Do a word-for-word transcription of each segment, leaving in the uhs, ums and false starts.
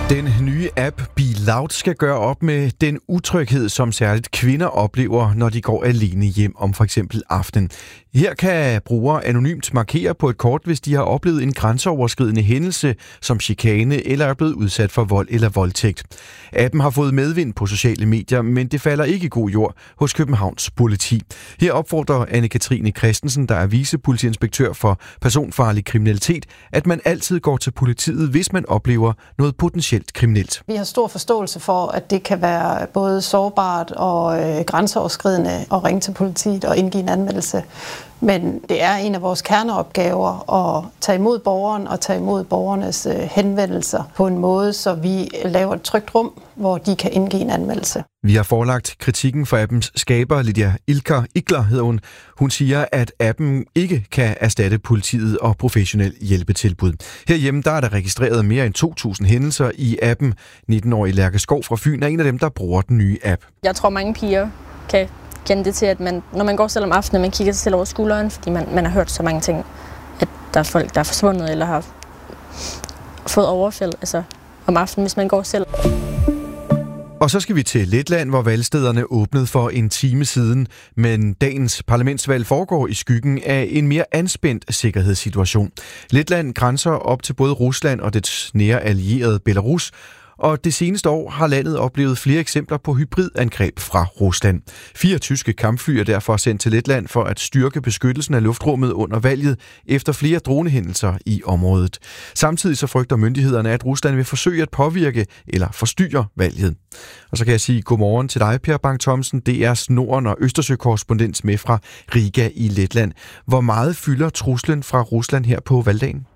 Den nye app Be Loud skal gøre op med den utryghed, som særligt kvinder oplever, når de går alene hjem om for eksempel aftenen. Her kan brugere anonymt markere på et kort, hvis de har oplevet en grænseoverskridende hændelse som chikane eller er blevet udsat for vold eller voldtægt. Appen har fået medvind på sociale medier, men det falder ikke i god jord hos Københavns politi. Her opfordrer Anne-Katrine Christensen, der er vicepolitiinspektør for personfarlig kriminalitet, at man altid går til politiet, hvis man oplever noget potentielt kriminelt. Vi har stor forståelse for, at det kan være både sårbart og øh, grænseoverskridende at ringe til politiet og indgive en anmeldelse. Men det er en af vores kerneopgaver at tage imod borgeren og tage imod borgernes øh, henvendelser på en måde, så vi laver et trygt rum, hvor de kan indgive en anmeldelse. Vi har forelagt kritikken for appens skaber, Lydia Ilker Ikler hedder hun. Hun siger, at appen ikke kan erstatte politiet og professionel hjælpetilbud. Herhjemme der er der registreret mere end to tusind hændelser i appen. nitten-årige Lærke Skov fra Fyn er en af dem, der bruger den nye app. Jeg tror, mange piger kan kende det til, at man, når man går selv om aftenen, man kigger sig selv over skulderen, fordi man, man har hørt så mange ting, at der er folk, der er forsvundet eller har fået overfald altså om aftenen, hvis man går selv. Og så skal vi til Letland, hvor valgstederne åbnede for en time siden, men dagens parlamentsvalg foregår i skyggen af en mere anspændt sikkerhedssituation. Letland grænser op til både Rusland og dets nære allierede Belarus, og det seneste år har landet oplevet flere eksempler på hybridangreb fra Rusland. Fire tyske kampfly er derfor sendt til Letland for at styrke beskyttelsen af luftrummet under valget efter flere dronehændelser i området. Samtidig så frygter myndighederne, at Rusland vil forsøge at påvirke eller forstyrre valget. Og så kan jeg sige godmorgen til dig, Per Bang-Thomsen, D R's Norden- og Østersø-korrespondent med fra Riga i Letland. Hvor meget fylder truslen fra Rusland her på valgdagen?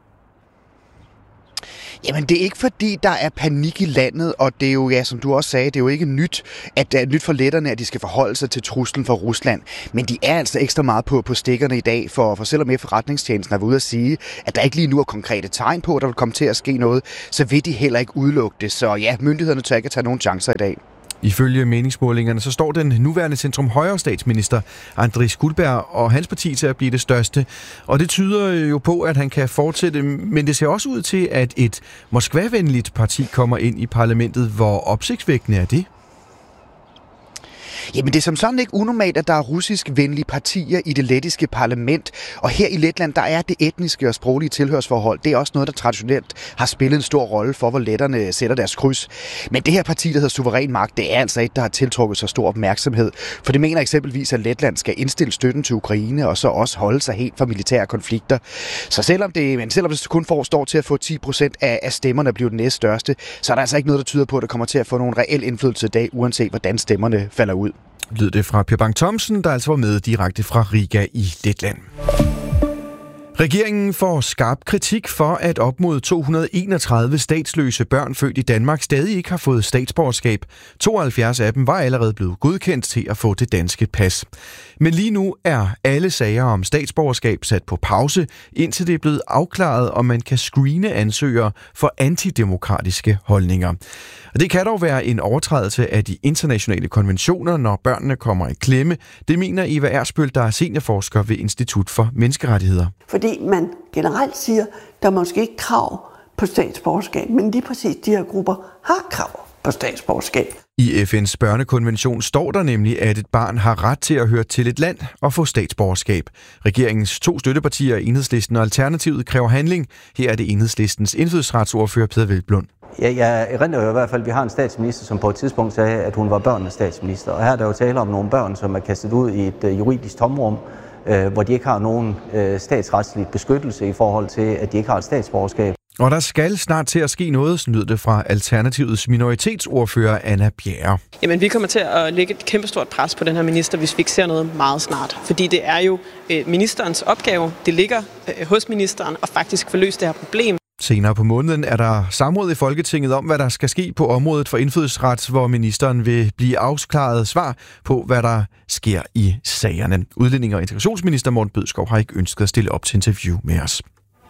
Jamen, det er ikke fordi, der er panik i landet, og det er jo, ja, som du også sagde, det er jo ikke nyt, at det er nyt for letterne, at de skal forholde sig til truslen fra Rusland. Men de er altså ekstra meget på, på stikkerne i dag, for, for selvom efterretningstjenesten er ude at sige, at der ikke lige nu er konkrete tegn på, at der vil komme til at ske noget, så vil de heller ikke udelukke det. Så ja, myndighederne tør ikke at tage nogen chancer i dag. Ifølge meningsmålingerne så står den nuværende centrum-højre statsminister Andrij Skudberg og hans parti til at blive det største. Og det tyder jo på, at han kan fortsætte, men det ser også ud til, at et Moskva-venligt parti kommer ind i parlamentet. Hvor opsigtsvækkende er det? Jamen det er som sådan ikke unormalt, at der er russisk-venlige partier i det lettiske parlament. Og her i Letland, der er det etniske og sproglige tilhørsforhold. Det er også noget, der traditionelt har spillet en stor rolle for, hvor letterne sætter deres kryds. Men det her parti, der hedder Suveræn Magt, det er altså et, der har tiltrukket så stor opmærksomhed. For det mener eksempelvis, at Letland skal indstille støtten til Ukraine, og så også holde sig helt fra militære konflikter. Så selvom det, men selvom det kun får, står til at få ti procent af, af stemmerne bliver det næststørste, så er der altså ikke noget, der tyder på, at det kommer til at få nogen reel indflydelse i dag, uanset hvordan stemmerne falder ud. Lød det fra Per Bang-Thomsen, der altså var med direkte fra Riga i Letland. Regeringen får skarp kritik for, at op mod to hundrede og enogtredive statsløse børn født i Danmark stadig ikke har fået statsborgerskab. tooghalvfjerds af dem var allerede blevet godkendt til at få det danske pas. Men lige nu er alle sager om statsborgerskab sat på pause, indtil det er blevet afklaret, om man kan screene ansøgere for antidemokratiske holdninger. Og det kan dog være en overtrædelse af de internationale konventioner, når børnene kommer i klemme. Det mener Eva Ersbøl, der er seniorforsker ved Institut for Menneskerettigheder. Fordi man generelt siger, der er måske ikke krav på statsborgerskab, men lige præcis de her grupper har krav på statsborgerskab. I F N's børnekonvention står der nemlig, at et barn har ret til at høre til et land og få statsborgerskab. Regeringens to støttepartier, Enhedslisten og Alternativet, kræver handling. Her er det Enhedslistens indfødsretsordfører Peder Hvelplund. Ja, jeg erindrer jo i hvert fald, at vi har en statsminister, som på et tidspunkt sagde, at hun var børnenes statsminister. Og her er der jo tale om nogle børn, som er kastet ud i et uh, juridisk tomrum, uh, hvor de ikke har nogen uh, statsretslig beskyttelse i forhold til, at de ikke har et statsborgerskab. Og der skal snart til at ske noget, snød det fra Alternativets minoritetsordfører Anna Bjerre. Jamen, vi kommer til at lægge et kæmpestort pres på den her minister, hvis vi ikke ser noget meget snart. Fordi det er jo øh, ministerens opgave, det ligger øh, hos ministeren at faktisk få løst det her problem. Senere på måneden er der samråd i Folketinget om, hvad der skal ske på området for indfødsret, hvor ministeren vil blive afklaret svar på, hvad der sker i sagerne. Udlændinge- og integrationsminister Morten Bødskov har ikke ønsket at stille op til interview med os.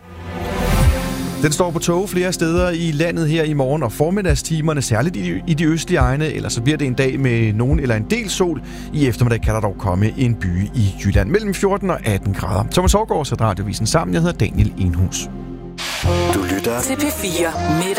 Den står på tog flere steder i landet her i morgen og formiddagstimerne, særligt i de østlige egne, eller så bliver det en dag med nogen eller en del sol. I eftermiddag kan der dog komme en by i Jylland mellem fjorten og atten grader. Thomas Hårgaard, så Radiovisen sammen. Jeg hedder Daniel Enhus. Du lytter til P fire.